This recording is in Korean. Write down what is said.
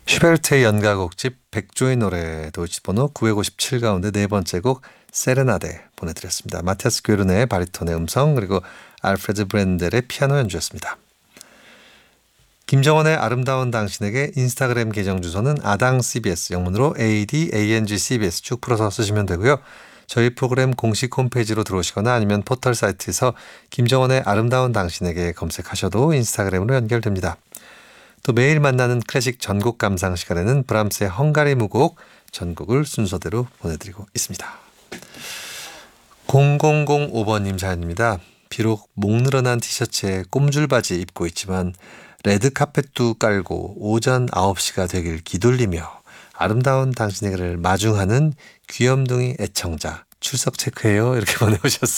슈베르트의 연가곡집 백조의 노래 도이치번호 957 가운데 네 번째 곡 세레나데 보내드렸습니다. 마티아스 괴르네의 바리톤의 음성 그리고 알프레드 브렌델의 피아노 연주였습니다. 김정원의 아름다운 당신에게 인스타그램 계정 주소는 아당CBS 영문으로 ADANGCBS 쭉 풀어서 쓰시면 되고요. 저희 프로그램 공식 홈페이지로 들어오시거나 아니면 포털 사이트에서 김정원의 아름다운 당신에게 검색하셔도 인스타그램으로 연결됩니다. 또 매일 만나는 클래식 전곡 감상 시간에는 브람스의 헝가리 무곡 전곡을 순서대로 보내드리고 있습니다. 0005번님 사연입니다. 비록 목 늘어난 티셔츠에 꼼줄 바지 입고 있지만 레드카펫도 깔고 오전 9시가 되길 기돌리며 아름다운 당신에게를 마중하는 귀염둥이 애청자 출석 체크해요. 이렇게 보내오셨어요.